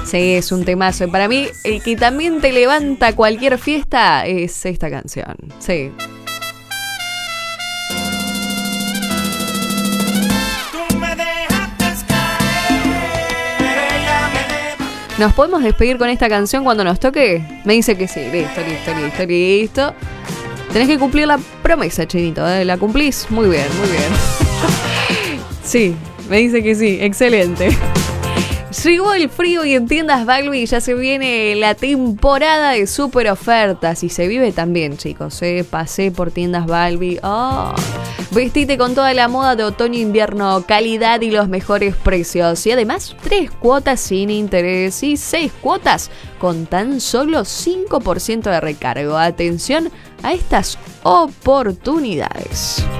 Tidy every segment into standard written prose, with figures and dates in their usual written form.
Sí, es un temazo. Para mí, el que también te levanta cualquier fiesta es esta canción. Sí. ¿Nos podemos despedir con esta canción cuando nos toque? Me dice que sí. Listo. Tenés que cumplir la promesa, Chinito, ¿eh? ¿La cumplís? Muy bien. Sí, me dice que sí. Excelente. Llegó el frío y en tiendas Balbi ya se viene la temporada de super ofertas. Y se vive también, chicos. Pasé por tiendas Balbi. Oh. Vestite con toda la moda de otoño-invierno, calidad y los mejores precios. Y además, 3 cuotas sin interés y 6 cuotas con tan solo 5% de recargo. Atención a estas oportunidades.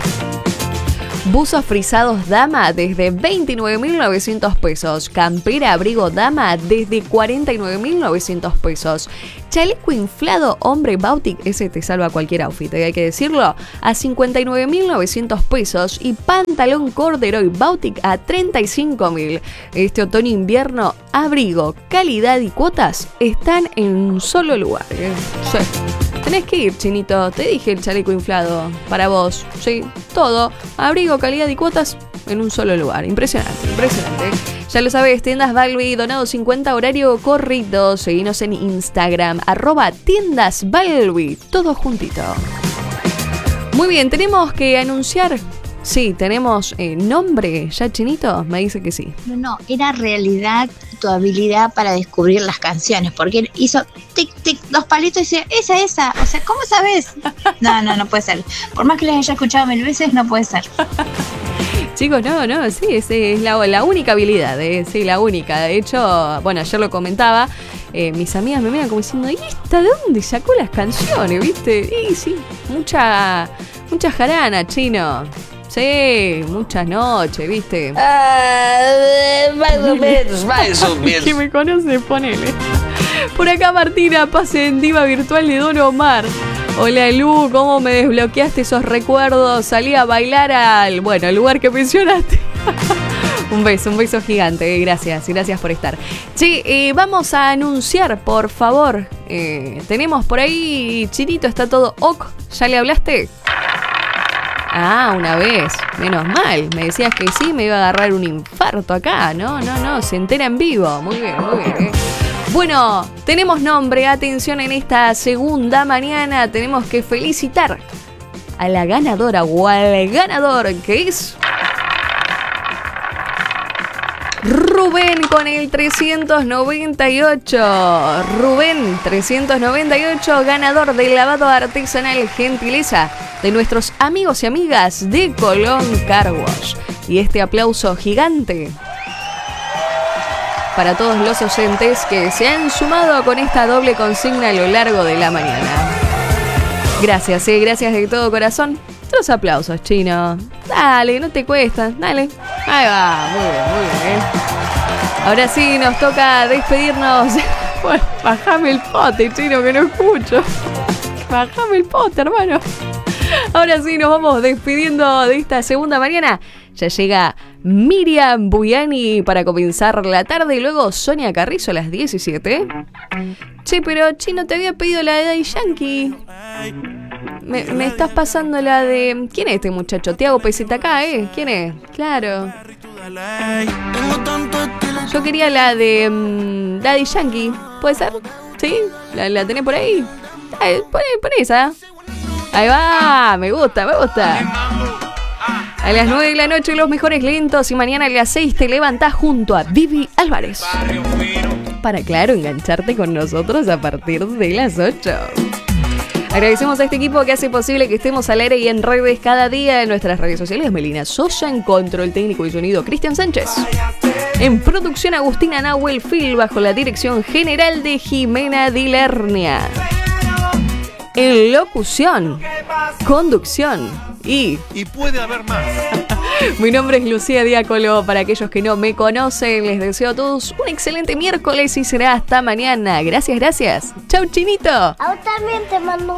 Buzos frisados dama desde 29.900 pesos. Campera abrigo dama desde 49.900 pesos. Chaleco inflado hombre Bautic, ese te salva cualquier outfit, hay que decirlo, a 59.900 pesos. Y pantalón corduroy Bautic a 35.000. Este otoño-invierno, abrigo, calidad y cuotas están en un solo lugar. Sí. Tenés que ir, Chinito. Te dije el chaleco inflado para vos. Sí, todo. Abrigo, calidad y cuotas en un solo lugar. Impresionante. Ya lo sabés, tiendas Balbi, Donado 50, horario corrido. Seguinos en Instagram, @tiendasbalbi. Todo juntito. Muy bien, tenemos que anunciar. Sí, tenemos nombre. ¿Ya, Chinito? Me dice que sí. No, era realidad tu habilidad para descubrir las canciones, porque él hizo tic, tic, 2 palitos y decía, esa, o sea, ¿cómo sabes? No puede ser. Por más que les haya escuchado 1000 veces, no puede ser. Chicos, no, sí, es la única habilidad, sí, la única. De hecho, bueno, ayer lo comentaba, mis amigas me miran como diciendo, ¿y esta de dónde sacó las canciones, viste? Y sí, mucha jarana, Chino. Sí, muchas noches, ¿viste? Más o menos. Que me conoce, ponele. Por acá Martina, pase en Diva Virtual de Don Omar. Hola Lu, ¿cómo me desbloqueaste esos recuerdos? Salí a bailar al lugar que mencionaste. Un beso gigante, gracias por estar. Che, vamos a anunciar, por favor. Tenemos por ahí, Chinito, ¿está todo ok? ¿Ya le hablaste? Ah, una vez. Menos mal. Me decías que sí, me iba a agarrar un infarto acá. No. Se entera en vivo. Muy bien. Bueno, tenemos nombre. Atención, en esta segunda mañana tenemos que felicitar a la ganadora o al ganador, que es Rubén con el 398. Rubén 398, ganador del lavado artesanal gentileza de nuestros amigos y amigas de Colón Car Wash. Y este aplauso gigante para todos los oyentes que se han sumado con esta doble consigna a lo largo de la mañana. Gracias de todo corazón. Otros aplausos, Chino. Dale, no te cuesta. Dale. Ahí va. Muy bien. Ahora sí, nos toca despedirnos. Bueno, bajame el pote, Chino, que no escucho. Bajame el pote, hermano. Ahora sí, nos vamos despidiendo de esta segunda mañana. Ya llega Miriam Buyani para comenzar la tarde y luego Sonia Carrizo a las 17. Che, pero Chino, te había pedido la de Daddy Yankee. Me estás pasando la de... ¿Quién es este muchacho? Tiago PZK, ¿Quién es? Claro. Yo quería la de Daddy Yankee. ¿Puede ser? ¿Sí? ¿La tenés por ahí? Pon esa. Ahí va, me gusta. A las 9 de la noche los mejores lentos y mañana a las 6 te levantás junto a Vivi Álvarez. Para, claro, engancharte con nosotros a partir de las 8. Agradecemos a este equipo que hace posible que estemos al aire y en redes cada día en nuestras redes sociales. Melina Soya en control técnico y sonido, Cristian Sánchez. En producción, Agustina Nahuel Phil, bajo la dirección general de Jimena Dilernia. En locución, conducción y puede haber más. Mi nombre es Lucía Diácolo. Para aquellos que no me conocen, les deseo a todos un excelente miércoles y será hasta mañana. Gracias. Chau, Chinito. A vos también te mando